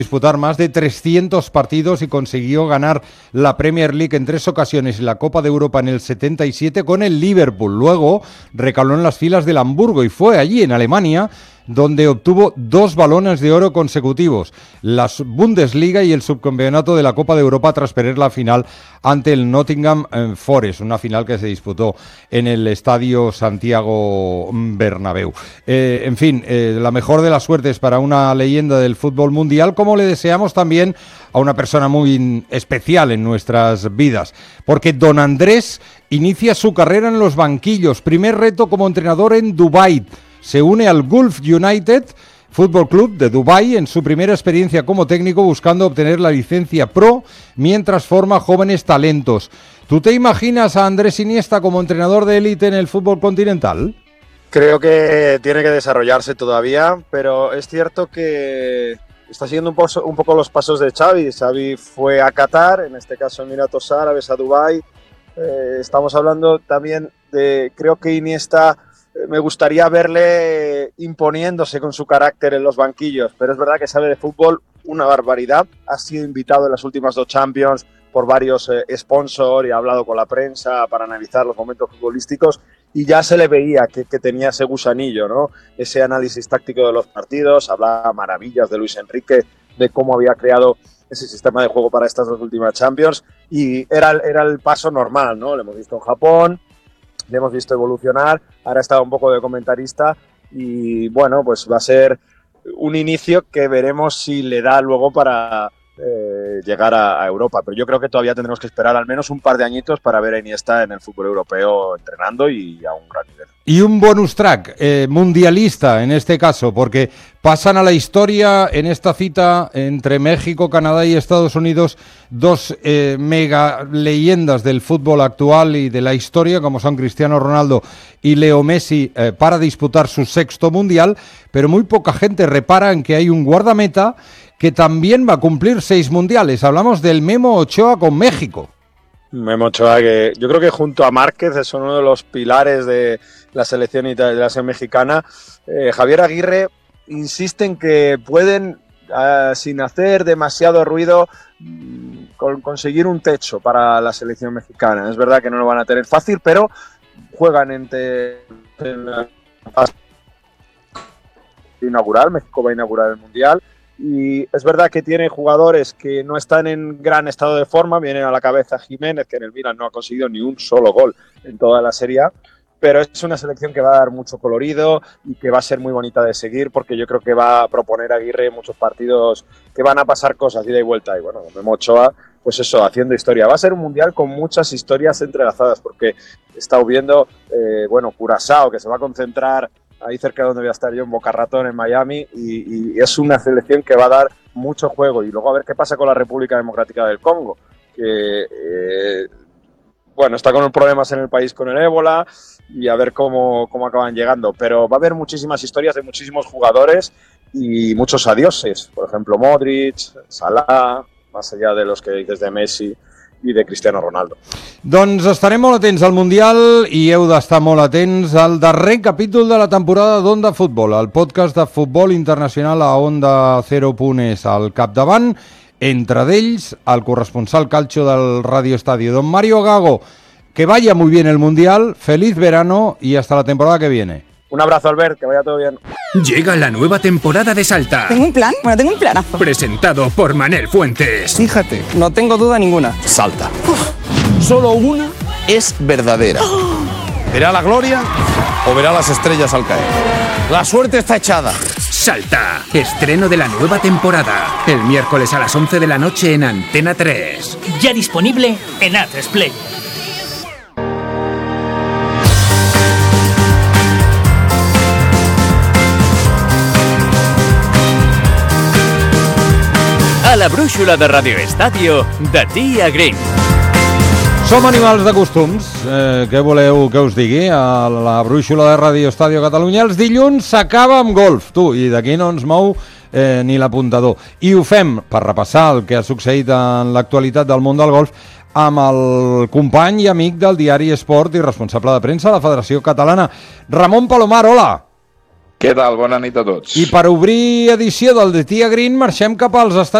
disputar más de 300 partidos y consiguió ganar la Premier League en 3 ocasiones y la Copa de Europa en el 77 con el Liverpool. Luego recaló en las filas del Hamburgo y fue allí en Alemania donde obtuvo 2 balones de oro consecutivos, la Bundesliga y el subcampeonato de la Copa de Europa tras perder la final ante el Nottingham Forest, una final que se disputó en el Estadio Santiago Bernabéu. En fin, la mejor de las suertes para una leyenda del fútbol mundial, como le deseamos también a una persona muy especial en nuestras vidas, porque don Andrés inicia su carrera en los banquillos, primer reto como entrenador en Dubái. Se une al Gulf United Fútbol Club de Dubái en su primera experiencia como técnico, buscando obtener la licencia pro mientras forma jóvenes talentos. ¿Tú te imaginas a Andrés Iniesta como entrenador de élite en el fútbol continental? Creo que tiene que desarrollarse todavía, pero es cierto que está siguiendo un poco los pasos de Xavi. Xavi fue a Qatar, en este caso Emiratos Árabes, a Dubái. Estamos hablando también de, creo que Iniesta, me gustaría verle imponiéndose con su carácter en los banquillos, pero es verdad que sabe de fútbol una barbaridad. Ha sido invitado en las últimas 2 Champions por varios sponsors y ha hablado con la prensa para analizar los momentos futbolísticos y ya se le veía que tenía ese gusanillo, ¿no? Ese análisis táctico de los partidos, hablaba maravillas de Luis Enrique, de cómo había creado ese sistema de juego para estas 2 últimas Champions y era el paso normal, ¿no? Lo hemos visto en Japón, le hemos visto evolucionar, ahora está un poco de comentarista y bueno, pues va a ser un inicio que veremos si le da luego para llegar a Europa, pero yo creo que todavía tendremos que esperar al menos un par de añitos para ver a Iniesta en el fútbol europeo entrenando y a un gran nivel. Y un bonus track, mundialista en este caso, porque pasan a la historia en esta cita entre México, Canadá y Estados Unidos 2 mega leyendas del fútbol actual y de la historia, como son Cristiano Ronaldo y Leo Messi, para disputar su 6º mundial, pero muy poca gente repara en que hay un guardameta que también va a cumplir 6 mundiales. Hablamos del Memo Ochoa con México. Memo Ochoa, que yo creo que junto a Márquez es uno de los pilares de la selección mexicana. Javier Aguirre insiste en que pueden, sin hacer demasiado ruido, conseguir un techo para la selección mexicana. Es verdad que no lo van a tener fácil, pero juegan en la fase inaugural. México va a inaugurar el Mundial. Y es verdad que tiene jugadores que no están en gran estado de forma. Vienen a la cabeza Jiménez, que en el Milan no ha conseguido ni un solo gol en toda la Serie A. Pero es una selección que va a dar mucho colorido y que va a ser muy bonita de seguir, porque yo creo que va a proponer a Aguirre muchos partidos que van a pasar cosas ida y vuelta. Y bueno, Memo Ochoa, pues eso, haciendo historia. Va a ser un mundial con muchas historias entrelazadas, porque he estado viendo, Curazao, que se va a concentrar ahí cerca de donde voy a estar yo, en Boca Ratón, en Miami, y es una selección que va a dar mucho juego. Y luego a ver qué pasa con la República Democrática del Congo, que está con problemas en el país con el ébola, y a ver cómo acaban llegando. Pero va a haber muchísimas historias de muchísimos jugadores y muchos adioses. Por ejemplo, Modric, Salah, más allá de los que dices de Messi i de Cristiano Ronaldo. Doncs estarem molt atents al Mundial i heu d'estar molt atents al darrer capítol de la temporada d'Onda Futbol, el podcast de futbol internacional a Onda 0 Punts al capdavant, entre d'ells el corresponsal calcio del Radio Estadio, don Mario Gago. Que vaya muy bien el Mundial, feliz verano y hasta la temporada que viene. Un abrazo, Albert, que vaya todo bien. Llega la nueva temporada de Salta. ¿Tengo un plan? Bueno, tengo un planazo. Presentado por Manel Fuentes. Fíjate, no tengo duda ninguna. Salta. Solo una es verdadera. ¿Verá la gloria o verá las estrellas al caer? La suerte está echada. Salta. Estreno de la nueva temporada. El miércoles a las 11 de la noche en Antena 3. Ya disponible en A3 Play. A la brúixola de Radio Estadio, de Tia Green. Som animals de costums. Què voleu que us digui? A la brúixola de Radio Estadio Catalunya els dilluns s'acaba amb golf, tu, i d'aquí no ens mou ni l'apuntador. I ho fem per repassar el que ha succeït en l'actualitat del món del golf amb el company i amic del diari Esport i responsable de premsa de la Federació Catalana, Ramon Palomar. Hola! Què tal? Bona nit a tots. I per obrir edició del The Tia Green marxem cap als Estats